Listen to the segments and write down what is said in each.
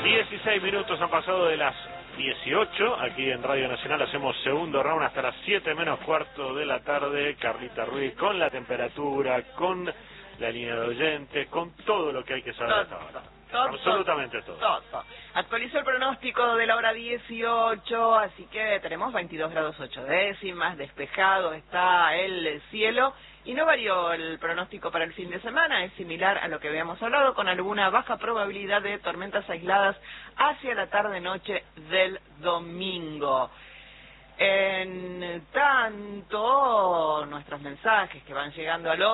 16 minutos han pasado de las 18. Aquí en Radio Nacional hacemos segundo round hasta las 7 menos cuarto de la tarde. Carlita Ruiz con la temperatura, con la línea de oyentes, con todo lo que hay que saber hasta ahora. Absolutamente todo. Actualizó el pronóstico de la hora 18, así que tenemos 22 grados 8 décimas, despejado está el cielo y no varió el pronóstico para el fin de semana, es similar a lo que habíamos hablado, con alguna baja probabilidad de tormentas aisladas hacia la tarde-noche del domingo. En tanto, nuestros mensajes que van llegando al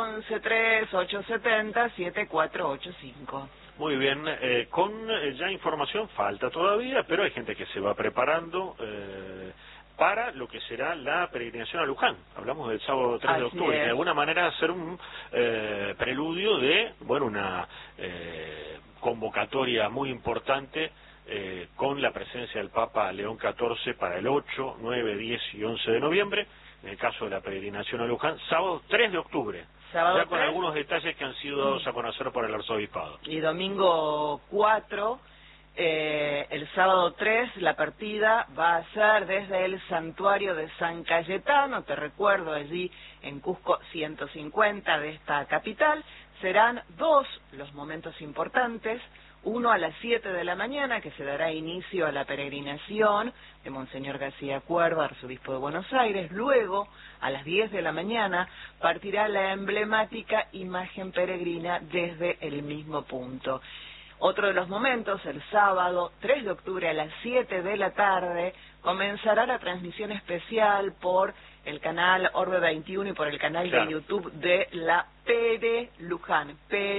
11-3-870-7485. Muy bien, con ya información falta todavía, pero hay gente que se va preparando para lo que será la peregrinación a Luján. Hablamos del sábado 3 de octubre, que de alguna manera hacer un preludio de, bueno, una convocatoria muy importante con la presencia del Papa León XIV para el 8, 9, 10 y 11 de noviembre, en el caso de la peregrinación a Luján, sábado 3 de octubre. Ya con algunos detalles que han sido dados a conocer por el arzobispado. Y domingo 4, el sábado 3, la partida va a ser desde el santuario de San Cayetano, te recuerdo, allí en Cusco 150 de esta capital. Serán dos los momentos importantes. Uno a las 7 de la mañana, que se dará inicio a la peregrinación de Monseñor García Cuerva, arzobispo de Buenos Aires. Luego, a las 10 de la mañana, partirá la emblemática imagen peregrina desde el mismo punto. Otro de los momentos, el sábado 3 de octubre a las 7 de la tarde, comenzará la transmisión especial por el canal Orbe 21 y por el canal de YouTube de la Pere Luján,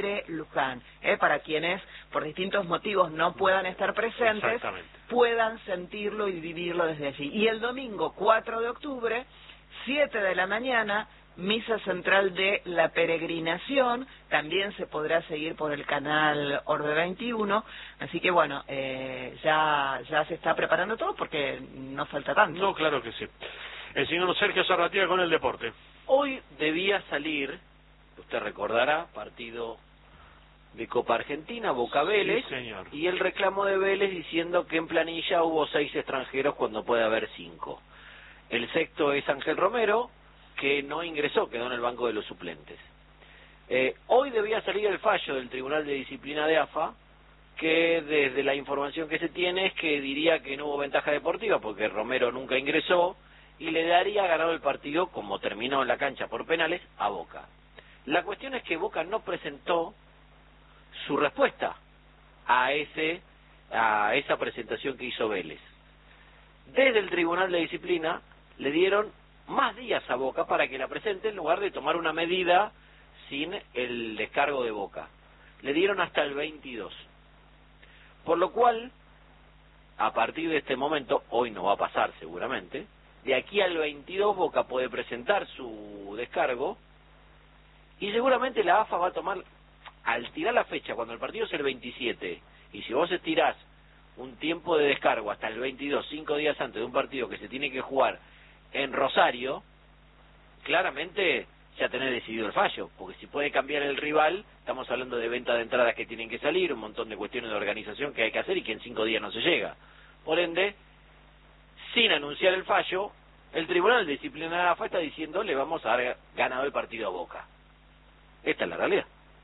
para quienes por distintos motivos no puedan estar presentes, puedan sentirlo y vivirlo desde allí. Y el domingo 4 de octubre, 7 de la mañana, misa central de la peregrinación, también se podrá seguir por el canal Orbe 21, así que bueno, ya se está preparando todo porque no falta tanto. No, claro que sí. El señor Sergio Sarratea con el deporte. Hoy debía salir, usted recordará, partido de Copa Argentina, Boca Vélez, sí, señor. Y el reclamo de Vélez diciendo que en planilla hubo 6 extranjeros cuando puede haber 5. El sexto es Ángel Romero, que no ingresó, quedó en el banco de los suplentes. Hoy debía salir el fallo del Tribunal de Disciplina de AFA, que desde la información que se tiene es que diría que no hubo ventaja deportiva porque Romero nunca ingresó y le daría ganado el partido, como terminó en la cancha por penales, a Boca. La cuestión es que Boca no presentó su respuesta a esa presentación que hizo Vélez. Desde el Tribunal de Disciplina le dieron más días a Boca para que la presente en lugar de tomar una medida sin el descargo de Boca. Le dieron hasta el 22. Por lo cual, a partir de este momento, hoy no va a pasar seguramente, de aquí al 22 Boca puede presentar su descargo y seguramente la AFA va a tomar, al tirar la fecha, cuando el partido es el 27, y si vos estirás un tiempo de descargo hasta el 22, 5 días antes de un partido que se tiene que jugar en Rosario, claramente ya tenés decidido el fallo, porque si puede cambiar el rival, estamos hablando de venta de entradas que tienen que salir, un montón de cuestiones de organización que hay que hacer y que en 5 días no se llega. Por ende, sin anunciar el fallo, el Tribunal de Disciplina de la AFA está diciendo le vamos a dar ganado el partido a Boca. Esta es la realidad.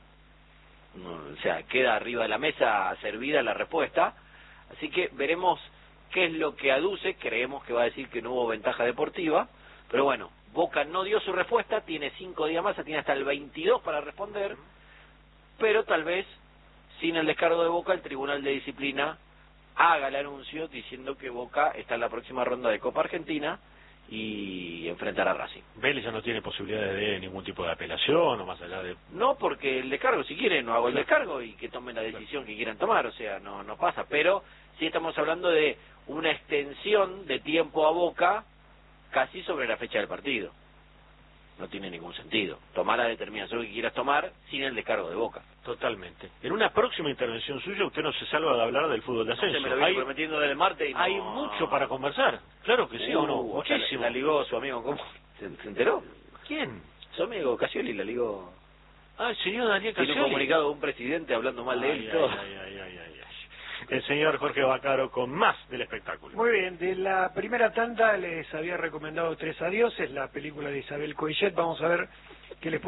O sea, queda arriba de la mesa servida la respuesta, así que veremos qué es lo que aduce. Creemos que va a decir que no hubo ventaja deportiva, pero bueno, Boca no dio su respuesta, tiene 5 días más, tiene hasta el 22 para responder, pero tal vez sin el descargo de Boca el Tribunal de Disciplina haga el anuncio diciendo que Boca está en la próxima ronda de Copa Argentina y enfrentará a Racing. Vélez ya no tiene posibilidades de ningún tipo de apelación o más allá de... No, porque el descargo, si quieren, no hago el descargo y que tomen la decisión que quieran tomar, o sea, no pasa, pero sí estamos hablando de una extensión de tiempo a Boca casi sobre la fecha del partido. No tiene ningún sentido tomar la determinación que quieras tomar sin el descargo de Boca. Totalmente. En una próxima intervención suya usted no se salva de hablar del fútbol de ascenso. Me lo viene prometiendo del martes y no... Hay mucho para conversar. Claro que sí o no. Muchísimo. La ligó su amigo, ¿cómo? ¿Se enteró? ¿Quién? Su amigo Casioli la ligó. Ah, el señor Daniel Casioli. Tiene un comunicado de un presidente hablando mal de él y todo. el señor Jorge Baccaro con más del espectáculo. Muy bien, de la primera tanda les había recomendado Tres Adioses, la película de Isabel Coixet. Vamos a ver qué les